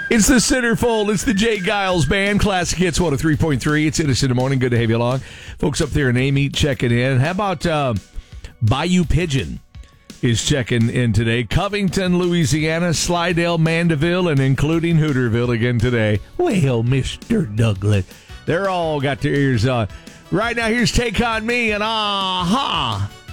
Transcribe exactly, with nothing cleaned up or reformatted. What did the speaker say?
It's the Centerfold. It's the Jay Giles Band. Classic Hits one oh three point three. It's Innocent in the Morning. Good to have you along. Folks up there in Amy checking in. How about uh, Bayou Pigeon is checking in today. Covington, Louisiana, Slidell, Mandeville, and including Hooterville again today. Well, Mister Douglas, they're all got their ears on. Right now, here's Take On Me and Aha.